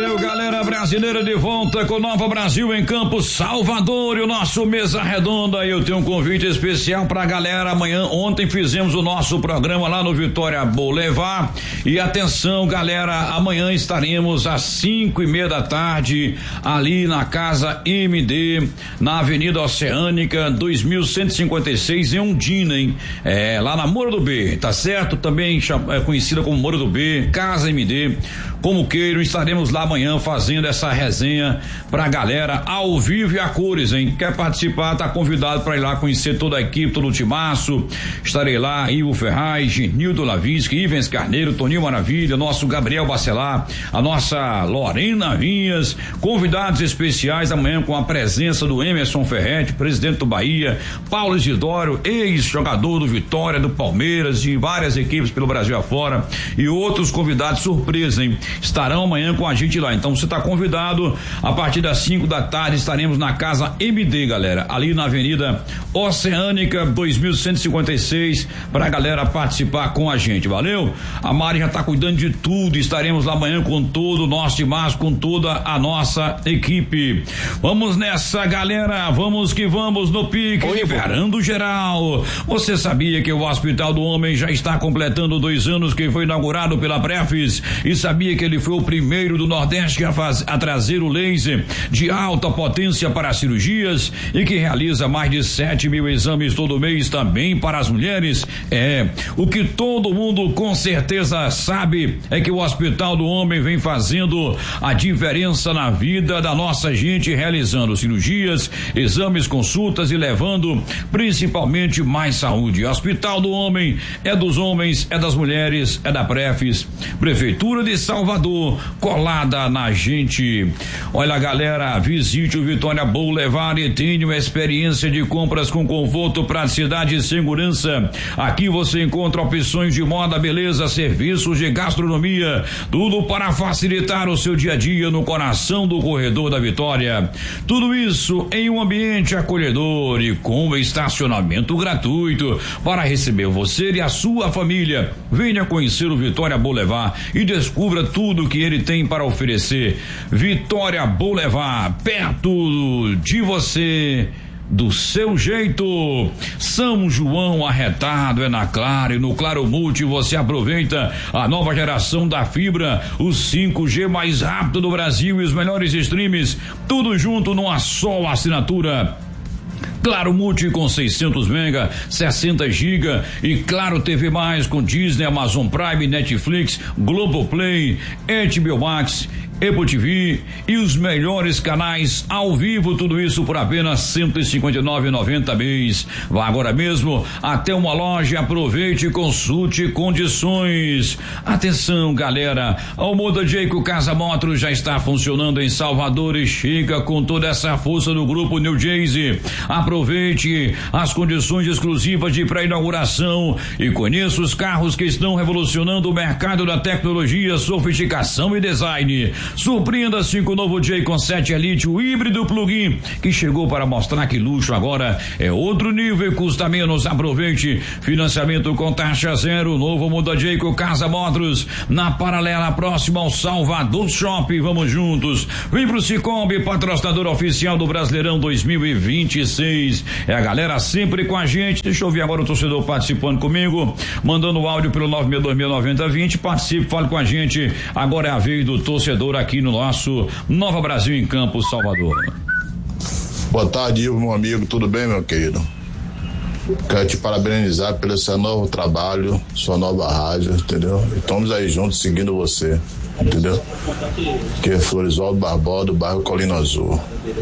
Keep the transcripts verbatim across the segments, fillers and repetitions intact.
Valeu, galera brasileira, de volta com Nova Brasil em Campo Salvador, e o nosso Mesa Redonda. Eu tenho um convite especial pra galera amanhã. Ontem fizemos o nosso programa lá no Vitória Boulevard, e atenção, galera, amanhã estaremos às cinco e meia da tarde ali na Casa M D, na Avenida Oceânica dois mil cento e cinquenta e seis, em Undina, hein? É, lá na Moura do B, tá certo? Também é conhecida como Moura do B, Casa M D, como queiram, estaremos lá amanhã fazendo essa resenha pra galera ao vivo e a cores, hein? Quer participar, tá convidado para ir lá conhecer toda a equipe, todo o timaço. Estarei lá, Ivo Ferraz, Genildo Lavisque, Ivens Carneiro, Toninho Maravilha, nosso Gabriel Bacelar, a nossa Lorena Vinhas, convidados especiais amanhã com a presença do Emerson Ferretti, presidente do Bahia, Paulo Isidoro, ex-jogador do Vitória, do Palmeiras, de várias equipes pelo Brasil afora, e outros convidados surpresa, hein? Estarão amanhã com a gente lá, então você está convidado. A partir das cinco da tarde estaremos na Casa M D, galera, ali na Avenida Oceânica dois mil cento e cinquenta e seis, pra galera participar com a gente, valeu? A Mari já tá cuidando de tudo, estaremos lá amanhã com todo o nosso timaço, com toda a nossa equipe. Vamos nessa, galera, vamos que vamos no pique, liberando geral. Você sabia que o Hospital do Homem já está completando dois anos que foi inaugurado pela Prefis, e sabia que ele foi o primeiro do Nordeste a, faz, a trazer o laser de alta potência para cirurgias, e que realiza mais de sete mil exames todo mês também para as mulheres? É, o que todo mundo com certeza sabe é que o Hospital do Homem vem fazendo a diferença na vida da nossa gente, realizando cirurgias, exames, consultas e levando principalmente mais saúde. Hospital do Homem é dos homens, é das mulheres, é da Prefis, Prefeitura de Salvador, colada na gente. Olha, galera, visite o Vitória Boulevard e tenha uma experiência de compras com conforto, praticidade e segurança. Aqui você encontra opções de moda, beleza, serviços de gastronomia, tudo para facilitar o seu dia a dia no coração do corredor da Vitória. Tudo isso em um ambiente acolhedor e com estacionamento gratuito para receber você e a sua família. Venha conhecer o Vitória Boulevard e descubra tudo que ele tem para oferecer. Vitória Boulevard, perto de você, do seu jeito. São João arretado é na Claro, e no Claro Multi você aproveita a nova geração da fibra, o cinco G mais rápido do Brasil e os melhores streams, tudo junto numa só assinatura. Claro Multi com seiscentos mega, sessenta giga, e Claro T V mais com Disney, Amazon Prime, Netflix, Globoplay, H B O Max, Apple T V e os melhores canais ao vivo, tudo isso por apenas cento e cinquenta e nove reais e noventa centavos mês. Vá agora mesmo até uma loja, aproveite e consulte condições. Atenção, galera, a Moda Jayco Casa Motors já está funcionando em Salvador e chega com toda essa força do grupo New Jersey. Aproveite as condições exclusivas de pré-inauguração e conheça os carros que estão revolucionando o mercado da tecnologia, sofisticação e design. Surpreenda-se com o novo Jayco sete Elite, o híbrido plug-in, que chegou para mostrar que luxo agora é outro nível e custa menos. Aproveite financiamento com taxa zero. Novo Moda Jayco Casa Motors, na paralela próxima ao Salvador Shopping. Vamos juntos. Vem pro Cicobi, patrocinador oficial do Brasileirão dois mil e vinte e seis. É a galera sempre com a gente. Deixa eu ver agora o torcedor participando comigo, mandando o áudio pelo nove seis dois zero nove zero dois zero. Participe, fale com a gente. Agora é a vez do torcedor aqui no nosso Nova Brasil em Campo Salvador. Boa tarde, Ivo, meu amigo, tudo bem, meu querido? Quero te parabenizar pelo seu novo trabalho, sua nova rádio, entendeu? Estamos aí juntos seguindo você, entendeu? Que é Floresvaldo Barbosa, do bairro Colina Azul.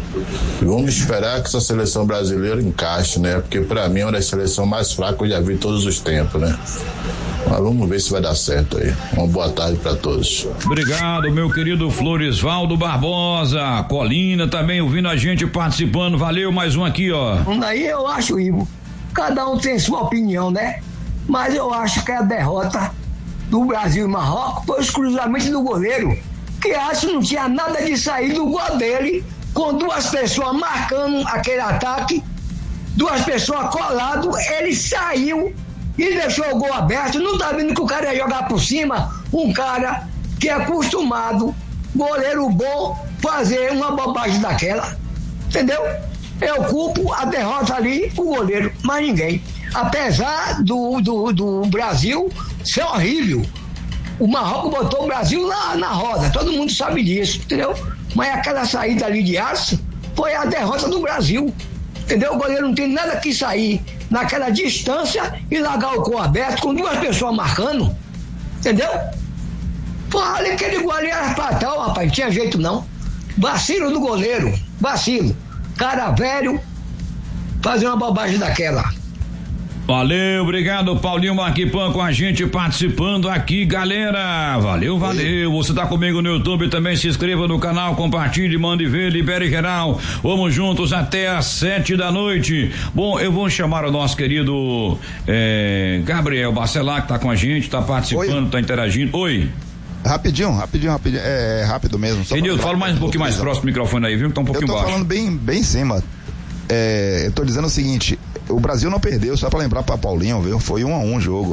E vamos esperar que essa seleção brasileira encaixe, né? Porque pra mim é uma das seleções mais fracas que eu já vi todos os tempos, né? Mas vamos ver se vai dar certo aí. Uma boa tarde para todos. Obrigado, meu querido Floresvaldo Barbosa. Colina também ouvindo a gente, participando. Valeu, mais um aqui, ó. Daí eu acho, Ivo, cada um tem sua opinião, né? Mas eu acho que a derrota do Brasil e Marrocos foi exclusivamente do goleiro, que acho que não tinha nada de sair do gol dele, com duas pessoas marcando aquele ataque, duas pessoas colado, ele saiu e deixou o gol aberto. Não tá vendo que o cara ia jogar por cima, um cara que é acostumado goleiro bom fazer uma bobagem daquela, entendeu? Eu culpo a derrota ali, o goleiro, mas ninguém. Apesar do, do, do Brasil ser horrível, o Marrocos botou o Brasil na, na roda, todo mundo sabe disso, entendeu? Mas aquela saída ali de aço foi a derrota do Brasil, entendeu? O goleiro não tem nada que sair naquela distância e largar o gol aberto com duas pessoas marcando, entendeu? Pô, olha aquele goleiro era fatal, rapaz, não tinha jeito não. Vacilo do goleiro, vacilo. Cara velho, fazer uma bobagem daquela. Valeu, obrigado, Paulinho Marquipan com a gente participando aqui, galera. Valeu, valeu. Você tá comigo no YouTube também, se inscreva no canal, compartilhe, mande ver, libere geral. Vamos juntos até às sete da noite. Bom, eu vou chamar o nosso querido é, Gabriel Bacelar, que tá com a gente, tá participando, Oi. tá interagindo. Oi. Rapidinho, rapidinho, rapidinho, é rápido mesmo. Entendi, fala mais um pouquinho mais próximo do microfone aí, viu? Que tá um pouquinho baixo. Eu tô falando bem, bem em cima. É, eu tô dizendo o seguinte, o Brasil não perdeu, só pra lembrar pra Paulinho, viu? Foi um a um o jogo.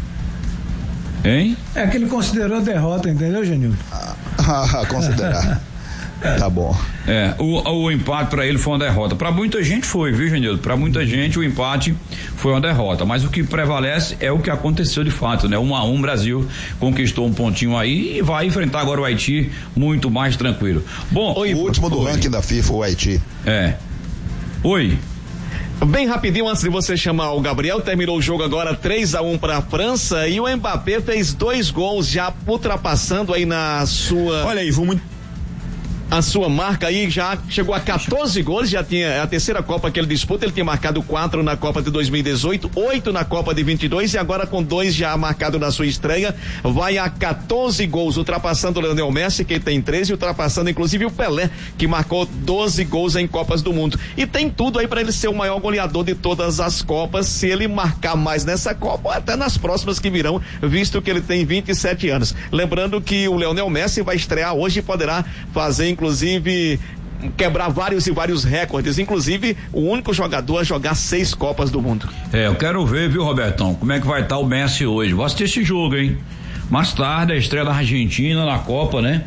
Hein? É que ele considerou derrota, entendeu, Genildo? Ah, considerar. Tá bom. É, o, o empate pra ele foi uma derrota. Pra muita gente foi, viu, Genildo? Pra muita gente o empate foi uma derrota. Mas o que prevalece é o que aconteceu de fato, né? Um a um, Brasil conquistou um pontinho aí e vai enfrentar agora o Haiti muito mais tranquilo. Bom, o último do ranking da FIFA, o Haiti. É. Oi. Bem rapidinho, antes de você chamar o Gabriel, terminou o jogo agora três a um para a França e o Mbappé fez dois gols, já ultrapassando aí na sua... Olha aí, vou muito... A sua marca aí já chegou a quatorze gols, já tinha a terceira Copa que ele disputa, ele tinha marcado quatro na Copa de dois mil e dezoito, oito na Copa de vinte e dois e agora com dois já marcado na sua estreia, vai a quatorze gols, ultrapassando o Lionel Messi, que tem treze, ultrapassando inclusive o Pelé, que marcou doze gols em Copas do Mundo. E tem tudo aí para ele ser o maior goleador de todas as Copas, se ele marcar mais nessa Copa, ou até nas próximas que virão, visto que ele tem vinte e sete anos. Lembrando que o Lionel Messi vai estrear hoje e poderá fazer inclusive quebrar vários e vários recordes, inclusive o único jogador a jogar seis Copas do Mundo. É, eu quero ver, viu, Robertão, como é que vai estar o Messi hoje. Vou assistir esse jogo, hein? Mais tarde, a estreia da Argentina na Copa, né?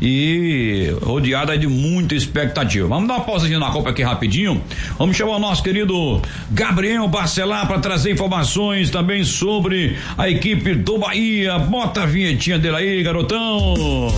E rodeada de muita expectativa. Vamos dar uma pausazinha na Copa aqui rapidinho. Vamos chamar o nosso querido Gabriel Bacelar para trazer informações também sobre a equipe do Bahia. Bota a vinhetinha dele aí, garotão.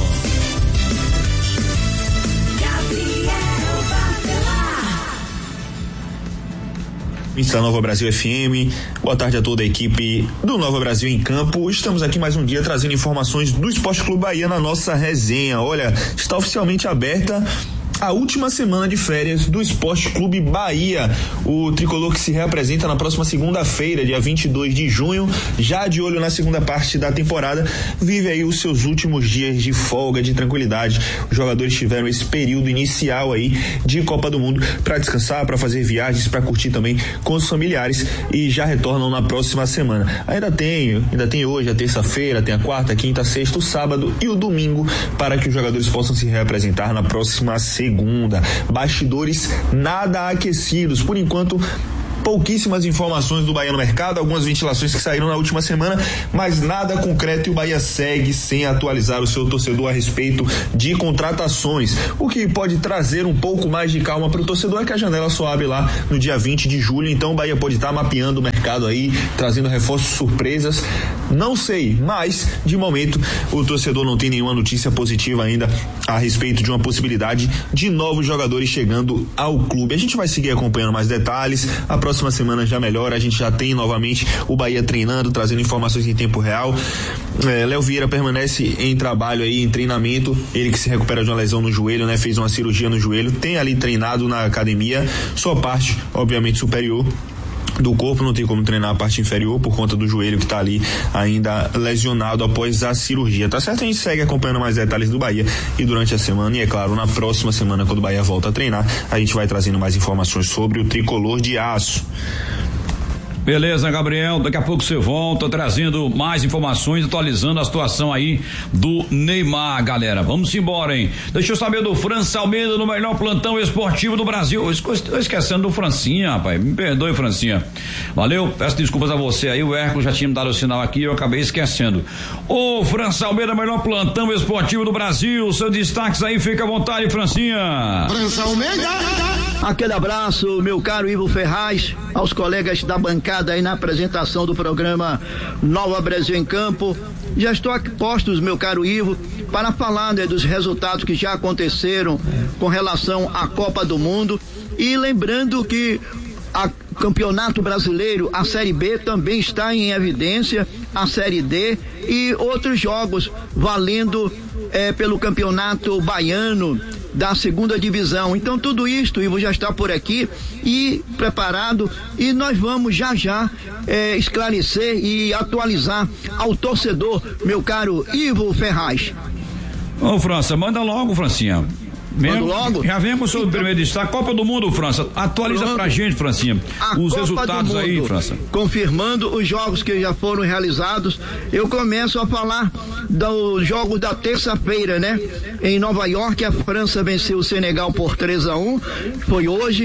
Da Nova Brasil F M, boa tarde a toda a equipe do Nova Brasil em Campo. Estamos aqui mais um dia trazendo informações do Esporte Clube Bahia na nossa resenha. Olha, está oficialmente aberta a última semana de férias do Esporte Clube Bahia. O tricolor que se reapresenta na próxima segunda-feira, dia vinte e dois de junho, já de olho na segunda parte da temporada, vive aí os seus últimos dias de folga, de tranquilidade. Os jogadores tiveram esse período inicial aí de Copa do Mundo para descansar, para fazer viagens, para curtir também com os familiares e já retornam na próxima semana. Ainda tem, ainda tem hoje a terça-feira, tem a quarta, quinta, sexta, o sábado e o domingo para que os jogadores possam se reapresentar na próxima segunda. Segunda, bastidores nada aquecidos, por enquanto pouquíssimas informações do Bahia no mercado, algumas ventilações que saíram na última semana, mas nada concreto e o Bahia segue sem atualizar o seu torcedor a respeito de contratações. O que pode trazer um pouco mais de calma para o torcedor é que a janela só abre lá no dia vinte de julho, então o Bahia pode estar mapeando o mercado aí, trazendo reforços, surpresas, não sei, mas de momento o torcedor não tem nenhuma notícia positiva ainda a respeito de uma possibilidade de novos jogadores chegando ao clube. A gente vai seguir acompanhando mais detalhes, a próxima semana já melhora, a gente já tem novamente o Bahia treinando, trazendo informações em tempo real. É, Léo Vieira permanece em trabalho aí, em treinamento, ele que se recupera de uma lesão no joelho, né? Fez uma cirurgia no joelho, tem ali treinado na academia, sua parte, obviamente, superior do corpo, não tem como treinar a parte inferior por conta do joelho que tá ali ainda lesionado após a cirurgia, tá certo? A gente segue acompanhando mais detalhes do Bahia e durante a semana, e é claro, na próxima semana, quando o Bahia volta a treinar, a gente vai trazendo mais informações sobre o tricolor de aço. Beleza, Gabriel, daqui a pouco você volta trazendo mais informações, atualizando a situação aí do Neymar, galera. Vamos embora, hein? Deixa eu saber do França Almeida, no melhor plantão esportivo do Brasil. Eu estou esquecendo do Francinha, rapaz, me perdoe, Francinha. Valeu, peço desculpas a você aí, o Hércules já tinha me dado o sinal aqui, eu acabei esquecendo. Ô, França Almeida, melhor plantão esportivo do Brasil, seus destaques aí, fica à vontade, Francinha. França Almeida! Aquele abraço, meu caro Ivo Ferraz, aos colegas da bancada aí na apresentação do programa Nova Brasil em Campo. Já estou aqui postos, meu caro Ivo, para falar, né, dos resultados que já aconteceram com relação à Copa do Mundo, e lembrando que a Campeonato Brasileiro, a Série B também está em evidência, a Série D e outros jogos valendo é, pelo Campeonato Baiano da segunda divisão. Então tudo isto, Ivo, já está por aqui e preparado, e nós vamos já já é, esclarecer e atualizar ao torcedor, meu caro Ivo Ferraz. Ô, França, manda logo, Francinha. Mesmo, logo. Já vemos sobre o primeiro destaque. Copa do Mundo, França. Atualiza Pronto. pra gente, Francinha. A os Copa resultados aí, França. Confirmando os jogos que já foram realizados. Eu começo a falar dos jogos da terça-feira, né? Em Nova York, a França venceu o Senegal por três a um. Foi hoje.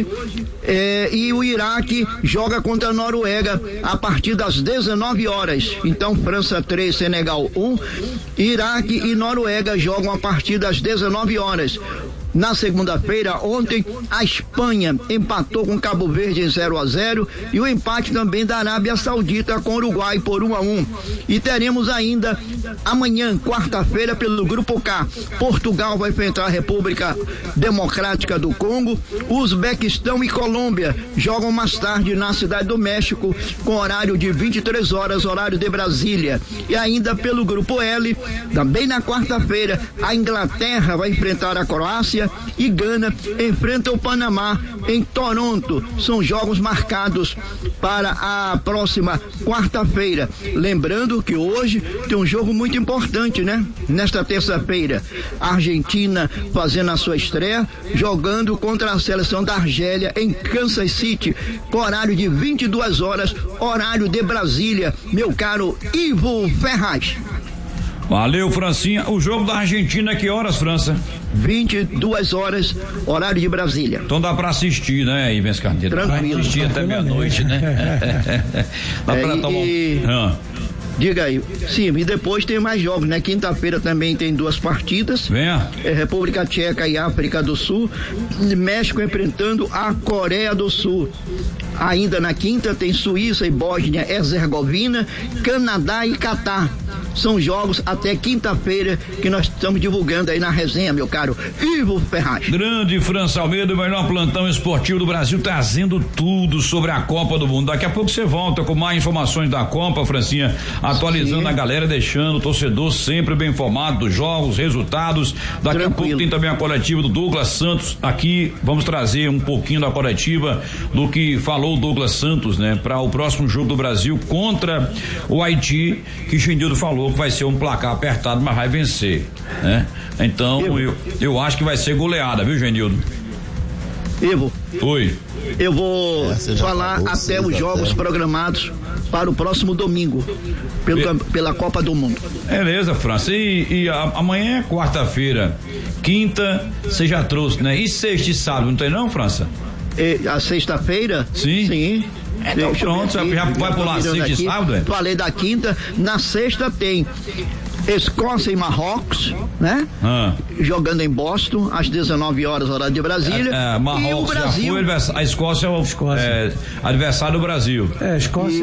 É, e o Iraque joga contra a Noruega a partir das dezenove horas. Então, França três, Senegal um. Iraque e Noruega jogam a partir das dezenove horas. Na segunda-feira, ontem, a Espanha empatou com Cabo Verde em zero a zero, e o empate também da Arábia Saudita com o Uruguai por um a um. E teremos ainda amanhã, quarta-feira, pelo Grupo K, Portugal vai enfrentar a República Democrática do Congo, Uzbequistão e Colômbia jogam mais tarde na Cidade do México com horário de vinte e três horas, horário de Brasília. E ainda pelo Grupo L, também na quarta-feira, a Inglaterra vai enfrentar a Croácia e Gana enfrenta o Panamá em Toronto. São jogos marcados para a próxima quarta-feira. Lembrando que hoje tem um jogo muito importante, né? Nesta terça-feira, a Argentina fazendo a sua estreia, jogando contra a seleção da Argélia em Kansas City, com horário de vinte e duas horas, horário de Brasília. Meu caro Ivo Ferraz. Valeu, Francinha. O jogo da Argentina, que horas, França? vinte e duas horas, horário de Brasília. Então dá pra assistir, né, Ivens Carneiro? Tranquilo. Vai assistir até meia-noite, né? Dá é, pra tomar e... ah. Diga aí. Sim, e depois tem mais jogos, né? Quinta-feira também tem duas partidas. Venha. É, República Tcheca e África do Sul. México enfrentando a Coreia do Sul. Ainda na quinta tem Suíça e Bósnia Herzegovina, Canadá e Catar. São jogos até quinta-feira que nós estamos divulgando aí na resenha, meu caro Ivo Ferraz. Grande França Almeida, o melhor plantão esportivo do Brasil, trazendo tudo sobre a Copa do Mundo. Daqui a pouco você volta com mais informações da Copa, Francinha, atualizando Sim. a galera, deixando o torcedor sempre bem informado dos jogos, resultados. Daqui Tranquilo. a pouco tem também a coletiva do Douglas Santos. Aqui vamos trazer um pouquinho da coletiva do que falou o Douglas Santos, né, para o próximo jogo do Brasil contra o Haiti, que Xindildo falou que vai ser um placar apertado, mas vai vencer, né? Então eu, eu, eu acho que vai ser goleada, viu, Genildo? Ivo. Oi. Eu vou é, falar falou, até os jogos até. programados para o próximo domingo, pelo, Be... pela Copa do Mundo. Beleza, França. E, e a, amanhã é quarta-feira. Quinta, você já trouxe, né? E sexta e sábado, não tem não, França? E, a sexta-feira? Sim. Sim. Então pronto, já, já vai pular sexta e sábado, é? Falei da quinta, na sexta tem Escócia e Marrocos, né? Ah. Jogando em Boston, às dezenove horas, horário de Brasília. É, é, Marrocos e o Brasil. Já foi, a Escócia é o Escócia. É, adversário do Brasil. É, Escócia